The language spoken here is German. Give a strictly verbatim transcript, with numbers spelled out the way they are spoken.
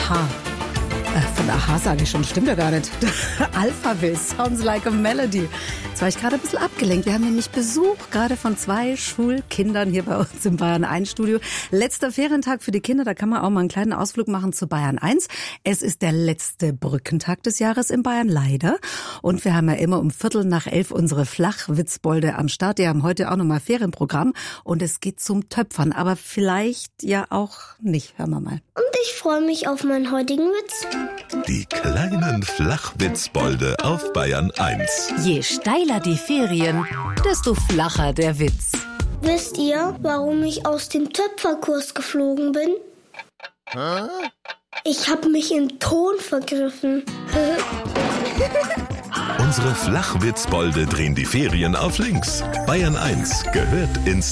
Aha. Äh, von Aha sage ich schon, stimmt ja gar nicht. Alphaville, Sounds Like a Melody. Jetzt war ich gerade ein bisschen abgelenkt. Wir haben nämlich Besuch, gerade von zwei Schulkindern hier bei uns im Bayern eins Studio. Letzter Ferientag für die Kinder, da kann man auch mal einen kleinen Ausflug machen zu Bayern eins. Es ist der letzte Brückentag des Jahres in Bayern, leider. Und wir haben ja immer um Viertel nach elf unsere Flachwitzbolde am Start. Die haben heute auch nochmal Ferienprogramm und es geht zum Töpfern. Aber vielleicht ja auch nicht. Hören wir mal. Und ich freue mich auf meinen heutigen Witz. Die kleinen Flachwitzbolde auf Bayern eins. Je steiler die Ferien, desto flacher der Witz. Wisst ihr, warum ich aus dem Töpferkurs geflogen bin? Hä? Ich habe mich in Ton vergriffen. Unsere Flachwitzbolde drehen die Ferien auf links. Bayern eins gehört ins